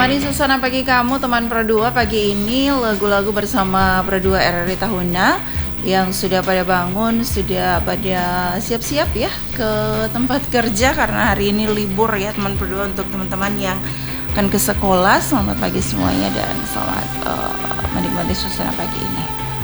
Menemani suasana pagi kamu teman Pro 2 pagi ini, lagu-lagu bersama Pro 2 RRI Tahuna yang sudah pada bangun, sudah pada siap-siap ya ke tempat kerja karena hari ini libur ya teman Pro 2. Untuk teman-teman yang akan ke sekolah, selamat pagi semuanya dan selamat menikmati suasana pagi ini.